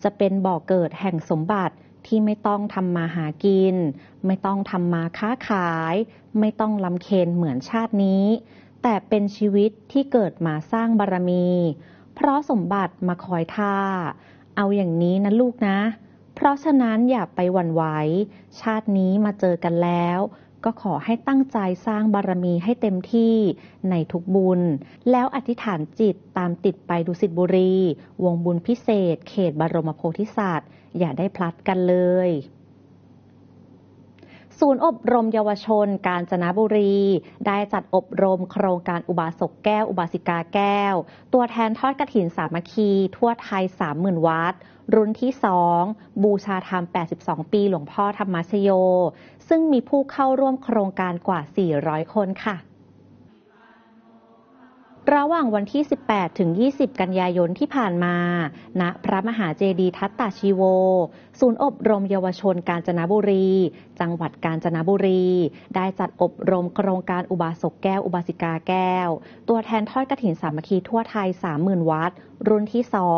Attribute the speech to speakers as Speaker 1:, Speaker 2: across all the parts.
Speaker 1: จะเป็นบ่อเกิดแห่งสมบัติที่ไม่ต้องทำมาหากินไม่ต้องทำมาค้าขายไม่ต้องลำเค็ญเหมือนชาตินี้แต่เป็นชีวิตที่เกิดมาสร้างบารมีเพราะสมบัติมาคอยท่าเอาอย่างนี้นะลูกนะเพราะฉะนั้นอย่าไปหวั่นไหวชาตินี้มาเจอกันแล้วก็ขอให้ตั้งใจสร้างบารมีให้เต็มที่ในทุกบุญแล้วอธิษฐานจิตตามติดไปดุสิตบุรีวงบุญพิเศษเขตบรมโพธิสัตว์อย่าได้พลัดกันเลยศูนย์อบรมเยาวชนกาญจนบุรีได้จัดอบรมโครงการอุบาสกแก้วอุบาสิกาแก้วตัวแทนทอดกฐินสามัคคีทั่วไทย 30,000 วัดรุ่นที่ 2 บูชาธรรม 82 ปีหลวงพ่อธรรมชโยซึ่งมีผู้เข้าร่วมโครงการกว่า 400 คนค่ะระหว่างวันที่ 18 ถึง 20 กันยายนที่ผ่านมา ณ พระมหาเจดีย์ทัตตชีโว ศูนย์อบรมเยาวชนกาญจนบุรี จังหวัดกาญจนบุรี ได้จัดอบรมโครงการอุบาสกแก้วอุบาสิกาแก้ว ตัวแทนทอดกฐินสามัคคีทั่วไทย 30,000 วัด รุ่นที่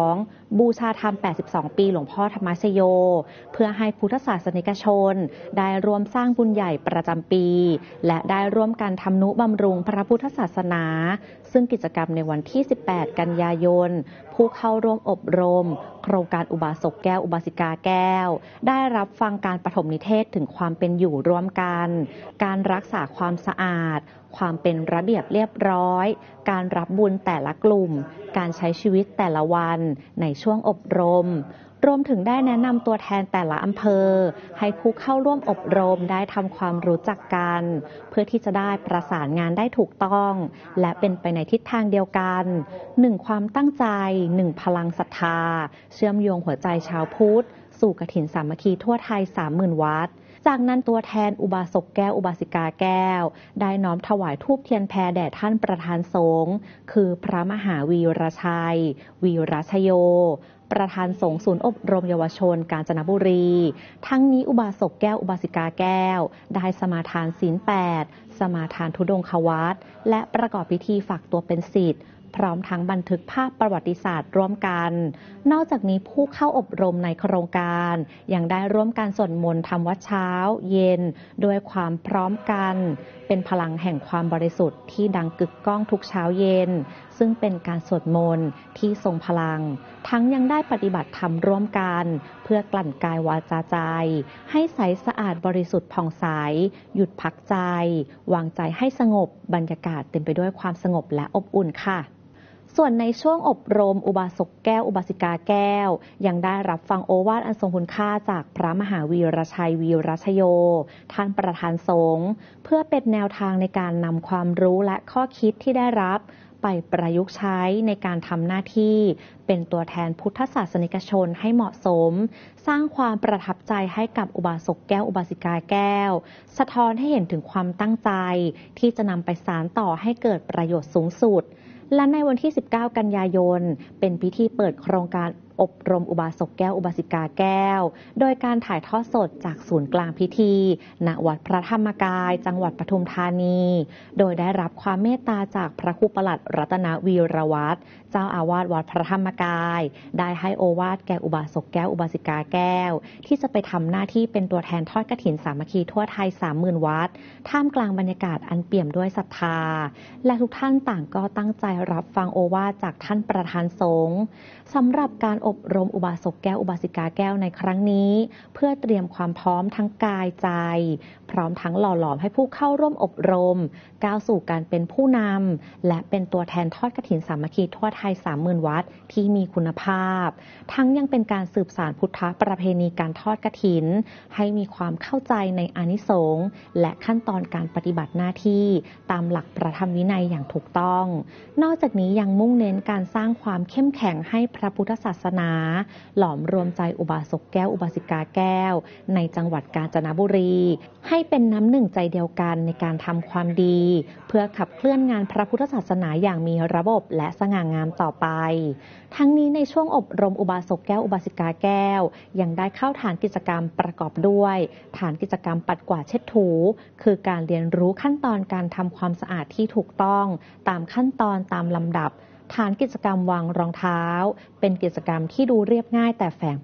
Speaker 1: 2 บูชาธรรม 82 ปีหลวงพ่อธรรมชโย เพื่อให้พุทธศาสนิกชนได้ร่วมสร้างบุญใหญ่ประจำปี และได้ร่วมกันทำนุบำรุงพระพุทธศาสนาซึ่งกิจกรรมในวันที่ 18 กันยายน ผู้เข้าร่วมอบรมโครงการอุบาสกแก้วอุบาสิกาแก้วได้รับฟังการปฐมนิเทศถึงความเป็นอยู่ร่วมกันการรักษาความสะอาดความเป็นระเบียบเรียบร้อยการรับบุญแต่ละกลุ่มการใช้ชีวิตแต่ละวันในช่วงอบรมรวมถึงได้แนะนำตัวแทนแต่ละอำเภอให้ผู้เข้าร่วมอบรมได้ทำความรู้จักกันเพื่อที่จะได้ประสานงานได้ถูกต้องและเป็นไปในทิศทางเดียวกัน1ความตั้งใจ1พลังศรัทธาเชื่อมโยงหัวใจชาวพุทธสู่กฐินสามัคคีทั่วไทย 30,000 วัดจากนั้นตัวแทนอุบาสกแก้วอุบาสิกาแก้วได้น้อมถวายธูปเทียนแพแด่ท่านประธานสงฆ์คือพระมหาวีรชัยวีรชโยประธานสงฆ์ศูนย์อบรมเยาวชนกาญจนบุรีทั้งนี้อุบาสกแก้วอุบาสิกาแก้วได้สมาทานศีล 8สมาทานธุดงควัตรและประกอบพิธีฝากตัวเป็นศิษย์พร้อมทั้งบันทึกภาพประวัติศาสตร์ร่วมกันนอกจากนี้ผู้เข้าอบรมในโครงการยังได้ร่วมการสวดมนต์ทำวัดเช้าเย็นด้วยความพร้อมกันเป็นพลังแห่งความบริสุทธิ์ที่ดังกึกก้องทุกเช้าเย็นซึ่งเป็นการสวดมนต์ที่ทรงพลังทั้งยังได้ปฏิบัติธรรมร่วมกันเพื่อกลั่นกายวาจาใจให้ใสสะอาดบริสุทธิ์ผ่องใสหยุดพักใจวางใจให้สงบบรรยากาศเต็มไปด้วยความสงบและอบอุ่นค่ะส่วนในช่วงอบรมอุบาสกแก้วอุบาสิกาแก้วยังได้รับฟังโอวาทอันทรงคุณค่าจากพระมหาวีรชัยวีรชโยท่านประธานสงฆ์เพื่อเป็นแนวทางในการนำความรู้และข้อคิดที่ได้รับไปประยุกต์ใช้ในการทำหน้าที่เป็นตัวแทนพุทธศาสนิกชนให้เหมาะสมสร้างความประทับใจให้กับอุบาสกแก้วอุบาสิกาแก้วสะท้อนให้เห็นถึงความตั้งใจที่จะนำไปสานต่อให้เกิดประโยชน์สูงสุดและในวันที่ 19 กันยายนเป็นพิธีเปิดโครงการอบรมอุบาสกแก้วอุบาสิกาแก้วโดยการถ่ายทอดสดจากศูนย์กลางพิธีณวัดพระธรรมกายจังหวัดปทุมธานีโดยได้รับความเมตตาจากพระครูปลัดรัตนวีรวัฒน์เจ้าอาวาสวัดพระธรรมกายได้ให้โอวาทแก่อุบาสกแก้วอุบาสิกาแก้วที่จะไปทำหน้าที่เป็นตัวแทนทอดกฐินสามัคคีทั่วไทย 30,000 วัดท่ามกลางบรรยากาศอันเปี่ยมด้วยศรัทธาและทุกท่านต่างก็ตั้งใจรับฟังโอวาทจากท่านประธานสงฆ์สำหรับการอบรมอุบาสกแก้วอุบาสิกาแก้วในครั้งนี้เพื่อเตรียมความพร้อมทั้งกายใจพร้อมทั้งหล่อหลอมให้ผู้เข้าร่วมอบรมก้าวสู่การเป็นผู้นำและเป็นตัวแทนทอดกฐินสามัคคีทั่วไทย 30,000 วัดที่มีคุณภาพทั้งยังเป็นการสืบสานพุทธประเพณีการทอดกฐินให้มีความเข้าใจในอานิสงส์และขั้นตอนการปฏิบัติหน้าที่ตามหลักพระธรรมวินัยอย่างถูกต้องนอกจากนี้ยังมุ่งเน้นการสร้างความเข้มแข็งให้พระพุทธศาสนาหลอมรวมใจอุบาสกแก้วอุบาสิกาแก้วในจังหวัดกาญจนบุรีให้เป็นน้ำหนึ่งใจเดียวกันในการทำความดีเพื่อขับเคลื่อนงานพระพุทธศาสนาอย่างมีระบบและสง่างามต่อไปทั้งนี้ในช่วงอบรมอุบาสกแก้วอุบาสิกาแก้วยังได้เข้าฐานกิจกรรมประกอบด้วยฐานกิจกรรมปัดกวาดเช็ดถูคือการเรียนรู้ขั้นตอนการทำความสะอาดที่ถูกต้องตามขั้นตอนตามลำดับฐานกิจกรรมวางรองเท้าเป็นกิจกรรมที่ดูเรียบง่ายแต่แฝง